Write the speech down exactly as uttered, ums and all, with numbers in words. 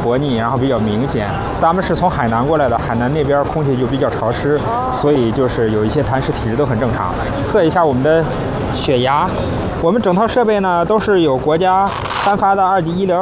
活腻，然后比较明显。咱们是从海南过来的，海南那边空气就比较潮湿，所以就是有一些痰湿体质都很正常。测一下我们的血压，我们整套设备呢都是有国家颁发的二级医疗